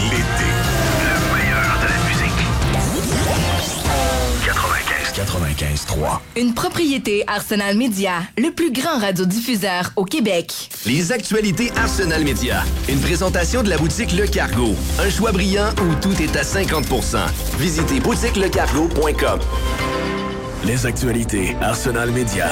l'été. Le meilleur de la musique. 95.3. Une propriété Arsenal Media, le plus grand radiodiffuseur au Québec. Les actualités Arsenal Media. Une présentation de la boutique Le Cargo. Un choix brillant où tout est à 50%. Visitez boutiquelecargo.com. Les actualités Arsenal Media.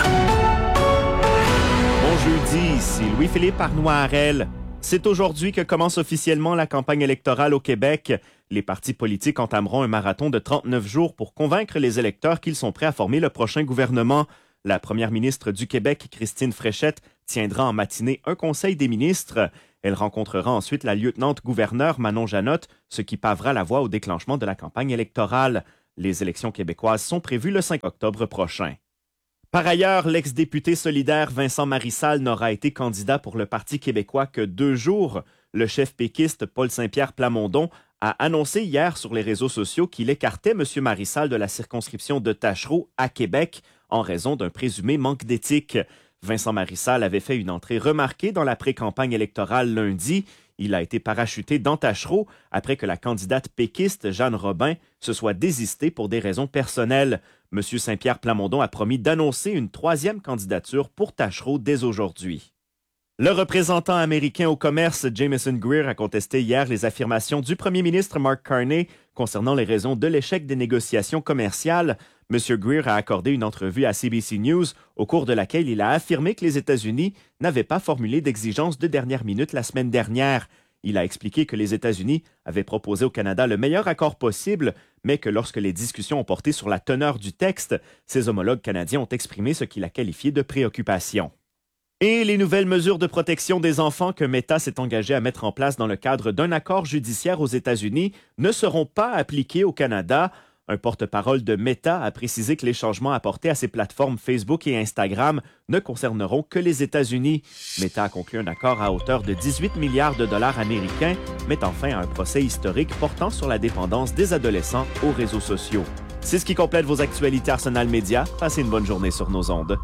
Bon jeudi, ici Louis-Philippe Arnoirel. C'est aujourd'hui que commence officiellement la campagne électorale au Québec. Les partis politiques entameront un marathon de 39 jours pour convaincre les électeurs qu'ils sont prêts à former le prochain gouvernement. La première ministre du Québec, Christine Fréchette, tiendra en matinée un conseil des ministres. Elle rencontrera ensuite la lieutenant-gouverneure Manon Janotte, ce qui pavera la voie au déclenchement de la campagne électorale. Les élections québécoises sont prévues le 5 octobre prochain. Par ailleurs, l'ex-député solidaire Vincent Marissal n'aura été candidat pour le Parti québécois que 2 jours. Le chef péquiste Paul Saint-Pierre Plamondon a annoncé hier sur les réseaux sociaux qu'il écartait M. Marissal de la circonscription de Tachereau à Québec en raison d'un présumé manque d'éthique. Vincent Marissal avait fait une entrée remarquée dans la pré-campagne électorale lundi. Il a été parachuté dans Tachereau après que la candidate péquiste Jeanne Robin se soit désistée pour des raisons personnelles. M. Saint-Pierre Plamondon a promis d'annoncer une 3e candidature pour Tachereau dès aujourd'hui. Le représentant américain au commerce Jameson Greer a contesté hier les affirmations du premier ministre Mark Carney concernant les raisons de l'échec des négociations commerciales. M. Greer a accordé une entrevue à CBC News au cours de laquelle il a affirmé que les États-Unis n'avaient pas formulé d'exigences de dernière minute la semaine dernière. Il a expliqué que les États-Unis avaient proposé au Canada le meilleur accord possible, mais que lorsque les discussions ont porté sur la teneur du texte, ses homologues canadiens ont exprimé ce qu'il a qualifié de préoccupation. Et les nouvelles mesures de protection des enfants que Meta s'est engagé à mettre en place dans le cadre d'un accord judiciaire aux États-Unis ne seront pas appliquées au Canada. Un porte-parole de Meta a précisé que les changements apportés à ses plateformes Facebook et Instagram ne concerneront que les États-Unis. Meta a conclu un accord à hauteur de 18 milliards de dollars américains, mettant fin à un procès historique portant sur la dépendance des adolescents aux réseaux sociaux. C'est ce qui complète vos actualités Arsenal Media. Passez une bonne journée sur nos ondes.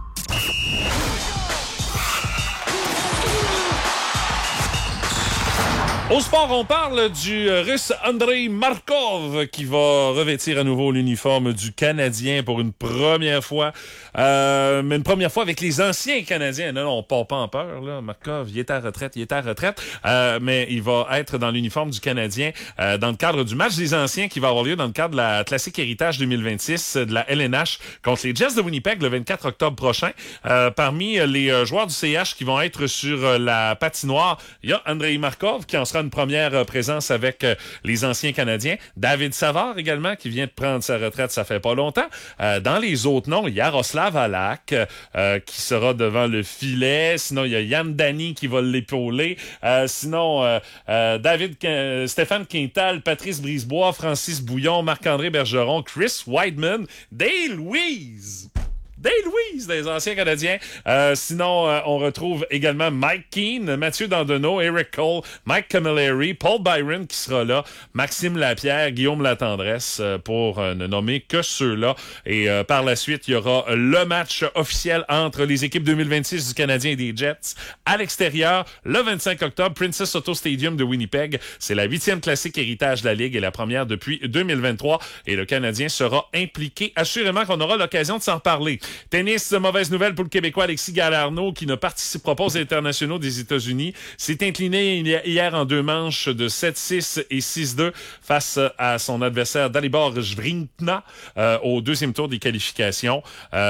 Au sport, on parle du Russe Andrei Markov qui va revêtir à nouveau l'uniforme du Canadien pour une première fois. Mais une première fois avec les anciens Canadiens. Non, on part pas en peur, là. Markov, il est à retraite. Mais il va être dans l'uniforme du Canadien dans le cadre du match des anciens qui va avoir lieu dans le cadre de la Classique Héritage 2026 de la LNH contre les Jets de Winnipeg le 24 octobre prochain. Parmi les joueurs du CH qui vont être sur la patinoire, il y a Andrei Markov qui en sera une première présence avec les anciens Canadiens. David Savard également, qui vient de prendre sa retraite, ça fait pas longtemps. Dans les autres noms, Yaroslav Halak, qui sera devant le filet. Sinon, il y a Yann Dany qui va l'épauler. Sinon, Stéphane Quintal, Patrice Brisebois, Francis Bouillon, Marc-André Bergeron, Chris Weidman, Dale Louise, des anciens Canadiens. Sinon, on retrouve également Mike Keane, Mathieu Dandonneau, Eric Cole, Mike Camilleri, Paul Byron qui sera là, Maxime Lapierre, Guillaume Latendresse, pour ne nommer que ceux-là. Et par la suite, il y aura le match officiel entre les équipes 2026 du Canadien et des Jets à l'extérieur le 25 octobre, Princess Auto Stadium de Winnipeg. C'est la 8e classique héritage de la Ligue et la première depuis 2023. Et le Canadien sera impliqué. Assurément qu'on aura l'occasion de s'en reparler. Tennis, mauvaise nouvelle pour le Québécois Alexis Galarneau qui ne participera pas aux internationaux des États-Unis. S'est incliné hier en 2 manches de 7-6 et 6-2 face à son adversaire Dalibor Zvrinkna au 2e tour des qualifications.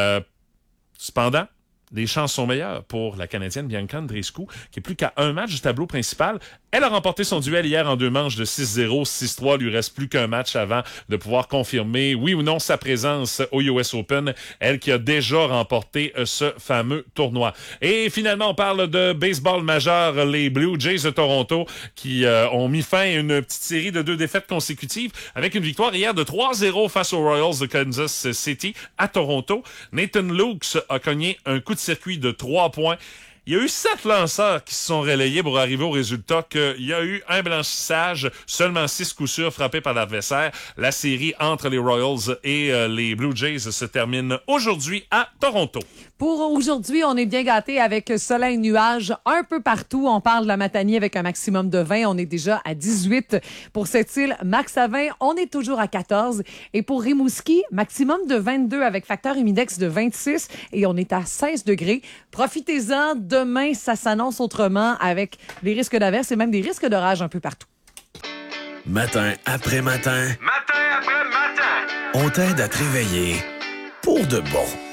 Cependant, les chances sont meilleures pour la Canadienne Bianca Andreescu, qui est plus qu'à un match du tableau principal. Elle a remporté son duel hier en 2 manches de 6-0, 6-3. Il lui reste plus qu'un match avant de pouvoir confirmer, oui ou non, sa présence au US Open. Elle qui a déjà remporté ce fameux tournoi. Et finalement, on parle de baseball majeur. Les Blue Jays de Toronto qui ont mis fin à une petite série de 2 défaites consécutives avec une victoire hier de 3-0 face aux Royals de Kansas City à Toronto. Nathan Lukes a cogné un coup de circuit de 3 points. Il y a eu 7 lanceurs qui se sont relayés pour arriver au résultat qu'il y a eu un blanchissage, seulement 6 coups sûrs frappés par l'adversaire. La série entre les Royals et les Blue Jays se termine aujourd'hui à Toronto. Pour aujourd'hui, on est bien gâtés avec soleil, nuages un peu partout. On parle de la Matanie avec un maximum de 20. On est déjà à 18. Pour cette île, max à 20. On est toujours à 14. Et pour Rimouski, maximum de 22 avec facteur humidex de 26. Et on est à 16 degrés. Profitez-en. Demain, ça s'annonce autrement avec des risques d'averse et même des risques d'orage un peu partout. Matin après matin, Matin après matin. on t'aide à te réveiller pour de bon.